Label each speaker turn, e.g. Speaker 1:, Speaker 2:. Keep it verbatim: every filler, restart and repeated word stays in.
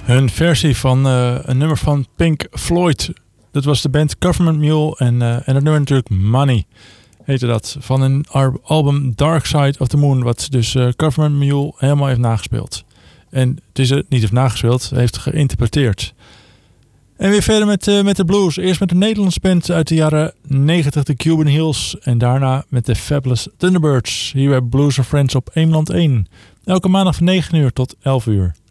Speaker 1: Hun versie van uh, een nummer van Pink Floyd. Dat was de band Government Mule en, uh, en het nummer natuurlijk Money heette dat. Van een album Dark Side of the Moon, wat dus uh, Government Mule helemaal heeft nagespeeld. En het is het niet heeft nagespeeld, heeft geïnterpreteerd. En weer verder met, uh, met de blues. Eerst met de Nederlandse band uit de jaren negentig, de Cuban Hills. En daarna met de Fabulous Thunderbirds. Hier bij Blues and Friends op Eemland één. Elke maandag van negen uur tot elf uur.